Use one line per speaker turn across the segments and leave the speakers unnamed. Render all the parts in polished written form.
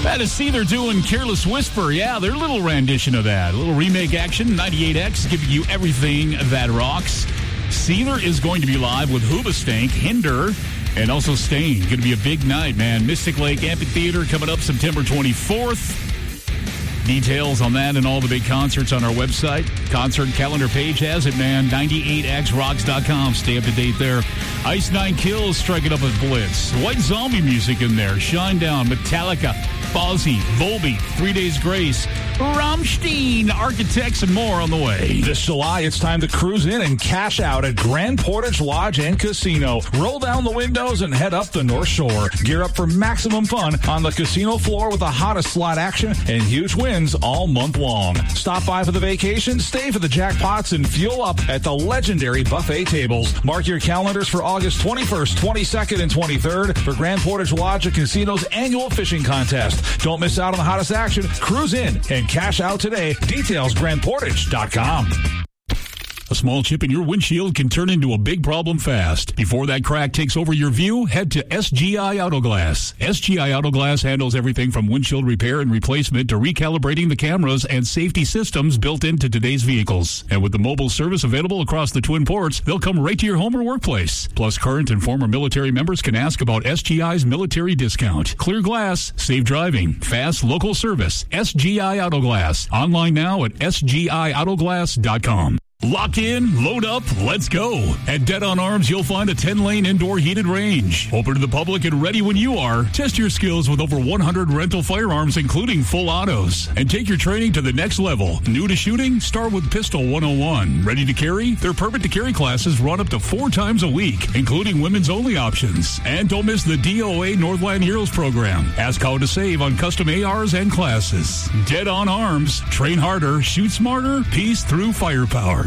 That is Seether doing Careless Whisper. Yeah, their little rendition of that. A little remake action. 98X giving you everything that rocks. Seether is going to be live with Hoobastank, Hinder, and also Stain. Going to be a big night, man. Mystic Lake Amphitheater coming up September 24th. Details on that and all the big concerts on our website. Concert calendar page has it, man. 98xrocks.com. Stay up to date there. Ice Nine Kills striking up with Blitz. White Zombie music in there. Shinedown, Metallica, Fozzy, Volbeat, 3 Days Grace, Rammstein, Architects, and more on the way.
This July, it's time to cruise in and cash out at Grand Portage Lodge and Casino. Roll down the windows and head up the North Shore. Gear up for maximum fun on the casino floor with the hottest slot action and huge wins all month long. Stop by for the vacation, stay for the jackpots, and fuel up at the legendary buffet tables. Mark your calendars for August 21st, 22nd, and 23rd for Grand Portage Lodge and Casino's annual fishing contest. Don't miss out on the hottest action. Cruise in and cash out today. Details, grandportage.com.
A small chip in your windshield can turn into a big problem fast. Before that crack takes over your view, head to SGI Autoglass. SGI Autoglass handles everything from windshield repair and replacement to recalibrating the cameras and safety systems built into today's vehicles. And with the mobile service available across the Twin Ports, they'll come right to your home or workplace. Plus, current and former military members can ask about SGI's military discount. Clear glass, safe driving, fast local service. SGI Autoglass. Online now at sgiautoglass.com. Lock in, load up, let's go. At Dead on Arms, you'll find a 10-lane indoor heated range. Open to the public and ready when you are. Test your skills with over 100 rental firearms, including full autos. And take your training to the next level. New to shooting? Start with Pistol 101. Ready to carry? Their Permit to Carry classes run up to 4 times a week, including women's only options. And don't miss the DOA Northland Heroes program. Ask how to save on custom ARs and classes. Dead on Arms. Train harder, shoot smarter, peace through firepower.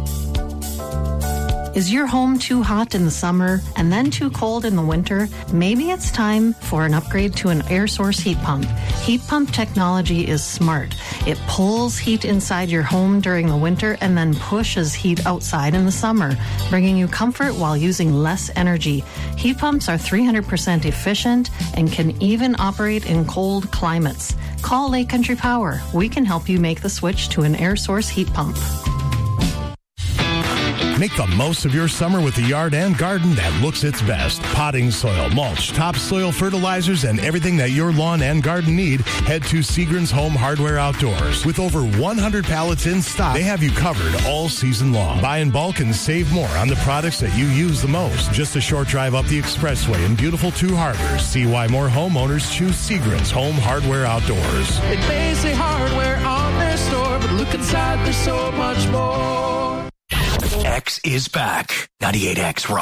Is your home too hot in the summer and then too cold in the winter? Maybe it's time for an upgrade to an air source heat pump. Heat pump technology is smart. It pulls heat inside your home during the winter and then pushes heat outside in the summer, bringing you comfort while using less energy. Heat pumps are 300% efficient and can even operate in cold climates. Call Lake Country Power. We can help you make the switch to an air source heat pump.
Make the most of your summer with the yard and garden that looks its best. Potting soil, mulch, topsoil fertilizers, and everything that your lawn and garden need. Head to Seagren's Home Hardware Outdoors. With over 100 pallets in stock, they have you covered all season long. Buy in bulk and save more on the products that you use the most. Just a short drive up the expressway in beautiful Two Harbors. See why more homeowners choose Seagren's Home Hardware Outdoors.
It may say hardware on their store, but look inside, there's so much more.
X is back. 98X Rock.